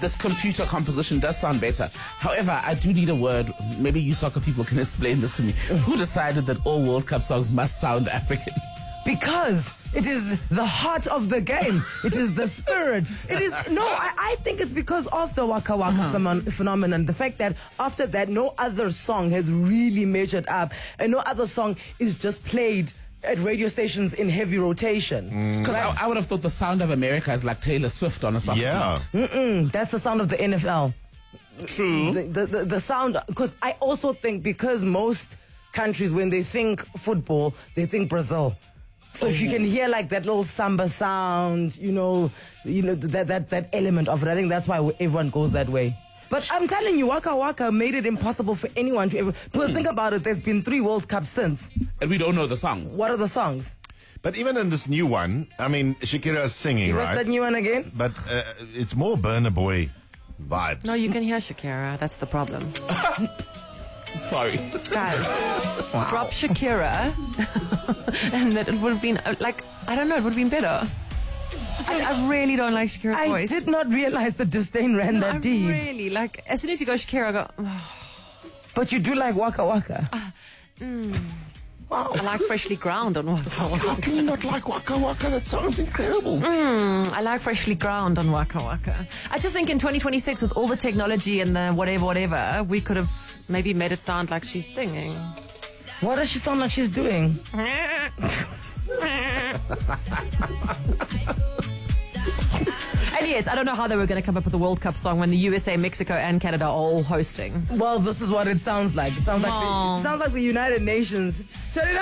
this computer composition does sound better. However, I do need a word. Maybe you soccer people can explain this to me. Who decided that all World Cup songs must sound African? Because it is the heart of the game. It is the spirit. It is, no, I think it's because of the Waka Waka phenomenon. The fact that after that, no other song has really measured up, and no other song is just played at radio stations in heavy rotation. Because I would have thought the sound of America is like Taylor Swift on a song. Yeah. That's the sound of the NFL. True. The sound, because I also think because most countries, when they think football, they think Brazil. So if you can hear like that little samba sound, you know that element of it, I think that's why everyone goes that way. But I'm telling you, Waka Waka made it impossible for anyone to ever. Because think about it, there's been 3 World Cups since, and we don't know the songs. What are the songs? But even in this new one, I mean, Shakira's singing, What's right? that new one again? But it's more Burna Boy vibes. No, you can hear Shakira. That's the problem. Sorry. Guys, drop Shakira, and that it would have been, like, I don't know, it would have been better. I really don't like Shakira's voice. I did not realize the disdain ran that deep. Really, like, as soon as you go Shakira, I go, But you do like Waka Waka. I like Freshly Ground on Waka Waka. How can you not like Waka Waka? That song's incredible. I like Freshly Ground on Waka Waka. I just think in 2026, with all the technology and the whatever, we could have maybe made it sound like she's singing. What does she sound like she's doing? And yes, I don't know how they were going to come up with a World Cup song when the USA, Mexico, and Canada are all hosting. Well, this is what it sounds like. It sounds like the United Nations. Shut it up.